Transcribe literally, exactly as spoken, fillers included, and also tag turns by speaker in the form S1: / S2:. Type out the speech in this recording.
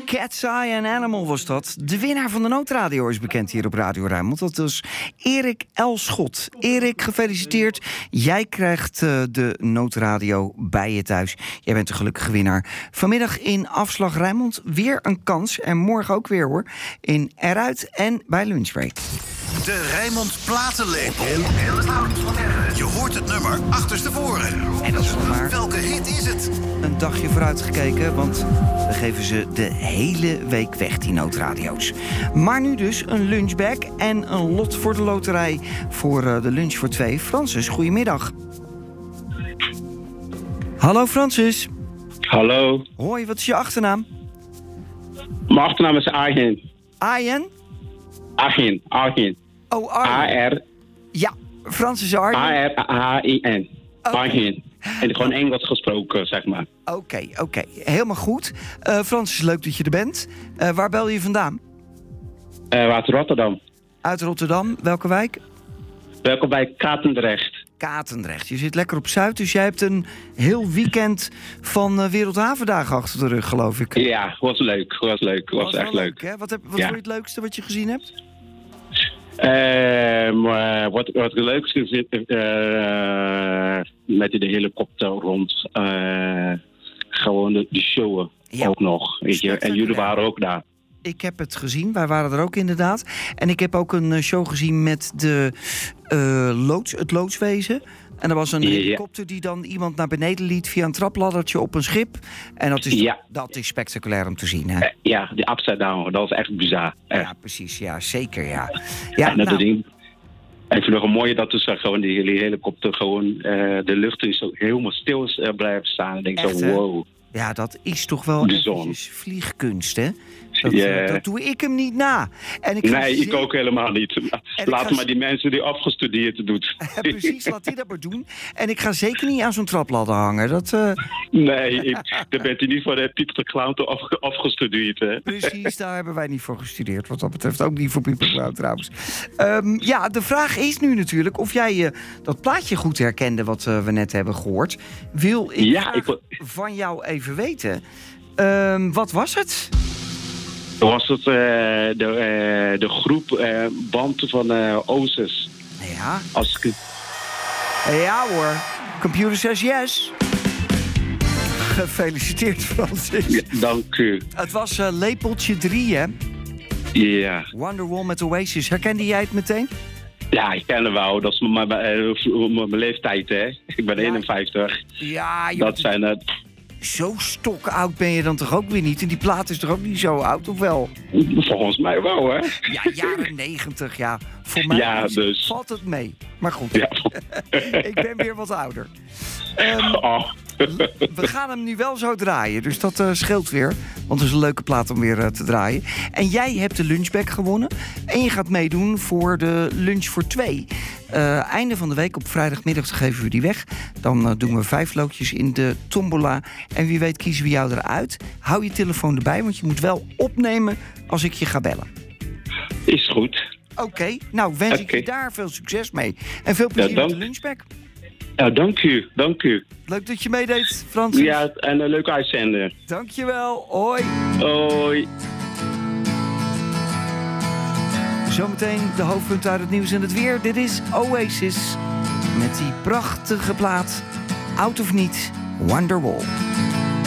S1: Cat's Eye and Animal was dat. De winnaar van de Noodradio is bekend hier op Radio Rijnmond. Dat is Erik Elschot. Erik, gefeliciteerd. Jij krijgt uh, de Noodradio bij je thuis. Jij bent de gelukkige winnaar. Vanmiddag in Afslag Rijnmond weer een kans. En morgen ook weer hoor. In Eruit en bij Lunchbreak.
S2: De Rijnmond Platenlepel. Je hoort het nummer achterstevoren.
S1: En dat is nog maar
S2: Welke hit is het?
S1: een dagje vooruit gekeken, want we geven ze de hele week weg, die Noodradio's. Maar nu dus een lunchbag en een lot voor de loterij voor uh, de lunch voor twee. Francis, goedemiddag. Hallo Francis.
S3: Hallo.
S1: Hoi, wat is je achternaam?
S3: Mijn achternaam is Arjen.
S1: Arjen?
S3: Arjen, Arjen.
S1: Oh, Arjen.
S3: A R.
S1: Ja, Francis Arjen.
S3: A R H I N.
S1: Oké.
S3: Arjen. En gewoon Engels gesproken, zeg maar.
S1: Oké, okay, oké. Okay. Helemaal goed. Uh, Francis, leuk dat je er bent. Uh, waar bel je vandaan?
S3: Uh, uit Rotterdam.
S1: Uit Rotterdam. Welke wijk?
S3: Welkom bij Katendrecht.
S1: Katendrecht. Je zit lekker op Zuid, dus jij hebt een heel weekend van uh, Wereldhavendagen achter de rug, geloof ik.
S3: Ja, was leuk. Was leuk. Was,
S1: was
S3: echt leuk.
S1: leuk. Hè? Wat, heb, wat
S3: ja.
S1: vond je het leukste wat je gezien hebt?
S3: Uh, maar wat, wat het leukste is, uh, met de helikopter rond. Uh, gewoon de, de showen
S1: ja.
S3: ook nog. Weet je? En jullie waren ook daar.
S1: Ik heb het gezien, wij waren er ook inderdaad. En ik heb ook een show gezien met de, uh, loods, het loodswezen. En er was een ja. helikopter die dan iemand naar beneden liet via een trapladdertje op een schip. En dat is,
S3: ja.
S1: dat is spectaculair om te zien, hè?
S3: Uh, ja, die upside down, dat was echt bizar. Echt.
S1: Ja, precies, ja, zeker, ja. ja
S3: en dat
S1: nou.
S3: ding. Ik vind nog een mooie dat dus gewoon die hele helikopter gewoon uh, de lucht is zo helemaal stil uh, blijven staan. En denk
S1: echt,
S3: zo, wow.
S1: Ja, dat is toch wel eventjes vliegkunst, hè? Dat,
S3: yeah.
S1: uh, dat doe ik hem niet na. En ik
S3: nee,
S1: zin...
S3: ik ook helemaal niet. Laat
S1: ga...
S3: maar die mensen die afgestudeerd doen.
S1: Precies, laat die dat maar doen. En ik ga zeker niet aan zo'n trapladder hangen. Dat, uh...
S3: Nee, ik, daar bent u niet voor de Pieter Clown af, afgestudeerd. Hè?
S1: Precies, daar hebben wij niet voor gestudeerd. Wat dat betreft ook niet voor Pieter Clown trouwens. Um, ja, de vraag is nu natuurlijk of jij uh, dat plaatje goed herkende wat uh, we net hebben gehoord. Wil ik,
S3: ja, ik wil...
S1: van jou even weten. Um, wat was het?
S3: Was het uh, de, uh, de groep uh, band van uh, Oasis?
S1: Ja.
S3: Als ik...
S1: Ja hoor. Computer says yes. Gefeliciteerd, Francis.
S3: Ja, dank u.
S1: Het was uh, lepeltje drie, hè?
S3: Ja.
S1: Wonderwall met Oasis. Herkende jij het meteen?
S3: Ja, ik ken hem wel. Dat is mijn, mijn, mijn leeftijd, hè. Ik ben ja. eenenvijftig.
S1: Ja, joh.
S3: Dat zijn het...
S1: Zo stokoud ben je dan toch ook weer niet? En die plaat is toch ook niet zo oud, of wel?
S3: Volgens mij wel, hè?
S1: Ja, jaren negentig, ja. Voor mij
S3: ja, dus.
S1: valt het mee. Maar goed,
S3: ja.
S1: Ik ben weer wat ouder. Um, oh. We gaan hem nu wel zo draaien, dus dat uh, scheelt weer. Want het is een leuke plaat om weer uh, te draaien. En jij hebt de lunchbag gewonnen. En je gaat meedoen voor de lunch voor twee. Uh, einde van de week op vrijdagmiddag geven we die weg. Dan uh, doen we vijf loodjes in de tombola. En wie weet kiezen we jou eruit. Hou je telefoon erbij, want je moet wel opnemen als ik je ga bellen.
S3: Is goed.
S1: Oké, okay, nou wens okay. ik je daar veel succes mee. En veel plezier ja, met de lunchbag.
S3: Ja, dank u, dank u.
S1: Leuk dat je meedeed, Francis.
S3: Ja, en een leuke uitzender.
S1: Dank je wel, hoi.
S3: Hoi.
S1: Zometeen de hoofdpunten uit het nieuws en het weer. Dit is Oasis met die prachtige plaat Out of Niet, Wonderwall.